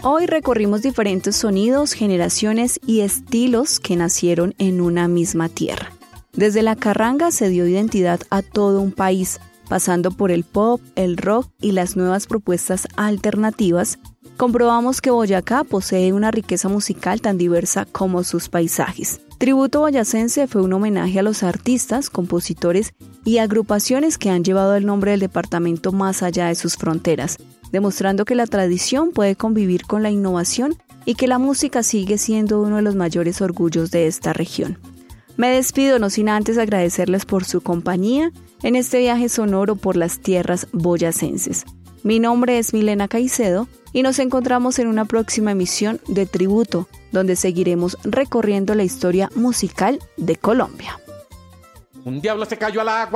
Hoy recorrimos diferentes sonidos, generaciones y estilos que nacieron en una misma tierra. Desde la carranga se dio identidad a todo un país, pasando por el pop, el rock y las nuevas propuestas alternativas. Comprobamos que Boyacá posee una riqueza musical tan diversa como sus paisajes. Tributo Boyacense fue un homenaje a los artistas, compositores y agrupaciones que han llevado el nombre del departamento más allá de sus fronteras, demostrando que la tradición puede convivir con la innovación y que la música sigue siendo uno de los mayores orgullos de esta región. Me despido no sin antes agradecerles por su compañía en este viaje sonoro por las tierras boyacenses. Mi nombre es Milena Caicedo y nos encontramos en una próxima emisión de Tributo, donde seguiremos recorriendo la historia musical de Colombia. Un diablo se cayó al agua.